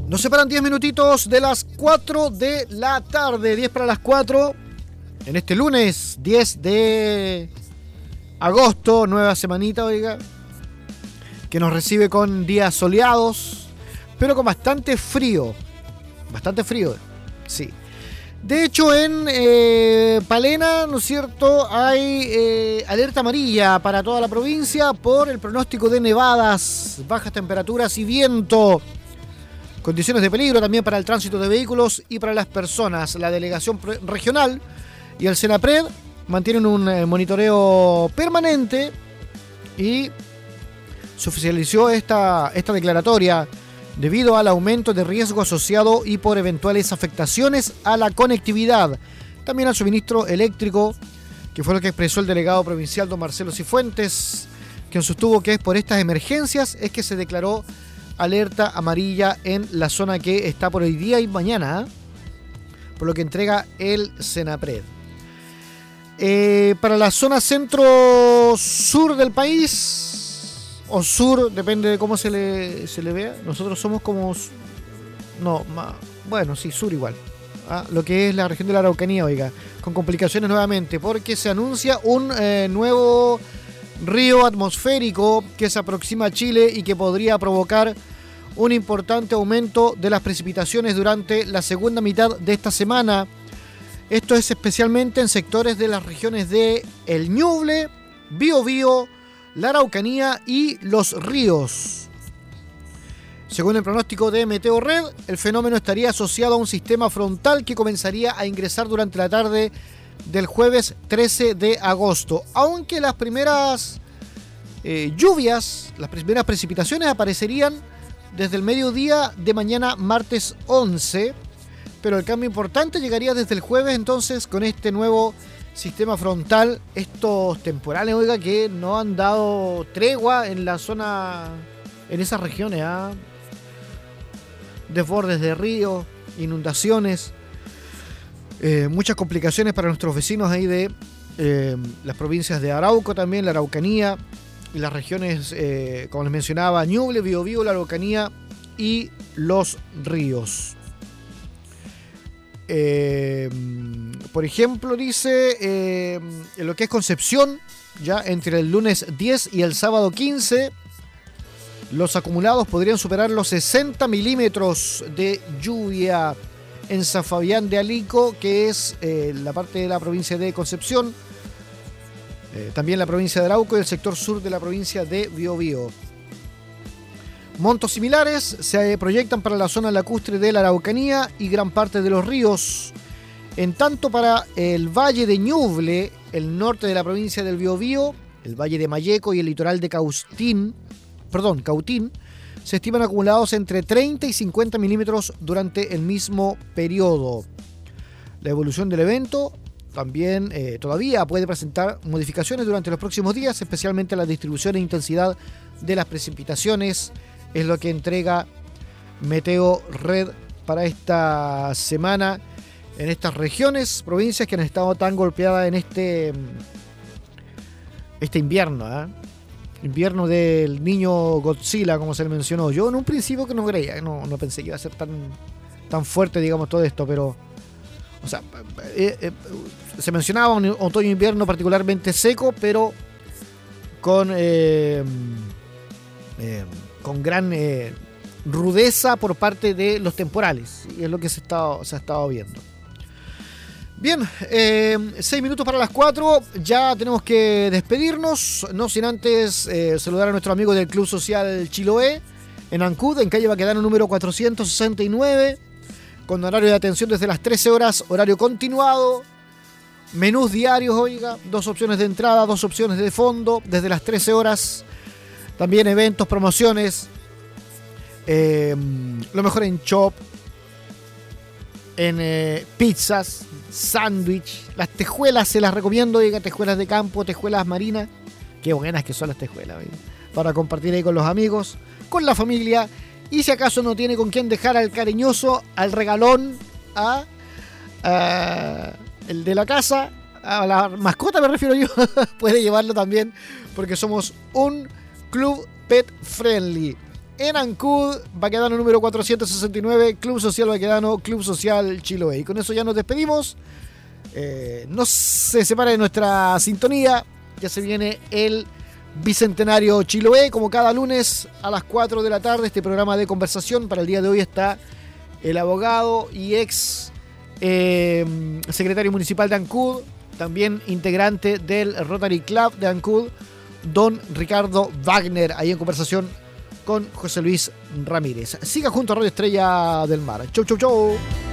Nos separan 10 minutitos de las 4 de la tarde, 10 para las 4, en este lunes 10 de agosto, nueva semanita, oiga, que nos recibe con días soleados, pero con bastante frío, sí. De hecho, en Palena, ¿no es cierto?, hay alerta amarilla para toda la provincia por el pronóstico de nevadas, bajas temperaturas y viento. Condiciones de peligro también para el tránsito de vehículos y para las personas. La delegación regional y el Senapred mantienen un monitoreo permanente y se oficializó esta declaratoria debido al aumento de riesgo asociado y por eventuales afectaciones a la conectividad. También al suministro eléctrico, que fue lo que expresó el delegado provincial don Marcelo Cifuentes, quien sostuvo que es por estas emergencias es que se declaró alerta amarilla en la zona que está por hoy día y mañana, por lo que entrega el Senapred. Para la zona centro-sur del país, o sur, depende de cómo se le vea, nosotros somos como... sur igual. Lo que es la región de la Araucanía, oiga, con complicaciones nuevamente, porque se anuncia un nuevo río atmosférico que se aproxima a Chile y que podría provocar un importante aumento de las precipitaciones durante la segunda mitad de esta semana. Esto es especialmente en sectores de las regiones de El Ñuble, Biobío, la Araucanía y Los Ríos. Según el pronóstico de Meteorred, el fenómeno estaría asociado a un sistema frontal que comenzaría a ingresar durante la tarde del jueves 13 de agosto, aunque las primeras lluvias, las primeras precipitaciones aparecerían desde el mediodía de mañana martes 11, pero el cambio importante llegaría desde el jueves entonces con este nuevo sistema frontal, estos temporales, oiga, que no han dado tregua en la zona, en esas regiones, desbordes de ríos, inundaciones, muchas complicaciones para nuestros vecinos ahí de las provincias de Arauco también, la Araucanía y las regiones, como les mencionaba, Ñuble, Biobío, la Araucanía y Los Ríos. Por ejemplo, dice, en lo que es Concepción, ya entre el lunes 10 y el sábado 15, los acumulados podrían superar los 60 milímetros de lluvia en San Fabián de Alico, que es la parte de la provincia de Concepción, también la provincia de Arauco y el sector sur de la provincia de Biobío. Montos similares se proyectan para la zona lacustre de la Araucanía y gran parte de los ríos. En tanto, para el Valle de Ñuble, el norte de la provincia del Biobío, el Valle de Malleco y el litoral de Cautín, se estiman acumulados entre 30 y 50 milímetros durante el mismo periodo. La evolución del evento también todavía puede presentar modificaciones durante los próximos días, especialmente la distribución e intensidad de las precipitaciones, es lo que entrega Meteorred para esta semana en estas regiones, provincias que han estado tan golpeadas en este invierno, invierno del niño Godzilla, como se le mencionó. Yo en un principio que no creía, no pensé que iba a ser tan fuerte, digamos, todo esto, pero o sea, se mencionaba un otoño-invierno particularmente seco, pero con gran rudeza por parte de los temporales, y es lo que se ha estado viendo. Bien, 6 minutos para las 4, ya tenemos que despedirnos, no sin antes saludar a nuestro amigo del Club Social Chiloé, en Ancud, en calle Baquedano número 469, con horario de atención desde las 13 horas, horario continuado, menús diarios, oiga, 2 opciones de entrada, 2 opciones de fondo, desde las 13 horas, también eventos, promociones, lo mejor en chop, en pizzas, sándwich, las tejuelas se las recomiendo, oiga, tejuelas de campo, tejuelas marinas, qué buenas que son las tejuelas, oiga, para compartir ahí con los amigos, con la familia, y si acaso no tiene con quién dejar al cariñoso, al regalón, el de la casa, a la mascota me refiero yo, puede llevarlo también, porque somos un club pet friendly. en Ancud, Baquedano número 469, Club Social Baquedano, Club Social Chiloé. Y con eso ya nos despedimos. No se separe de nuestra sintonía. Ya se viene el Bicentenario Chiloé, como cada lunes a las 4 de la tarde. Este programa de conversación para el día de hoy está el abogado y ex secretario municipal de Ancud, también integrante del Rotary Club de Ancud, don Ricardo Wagner, ahí en conversación con José Luis Ramírez. Siga junto a Radio Estrella del Mar. Chau, chau, chau.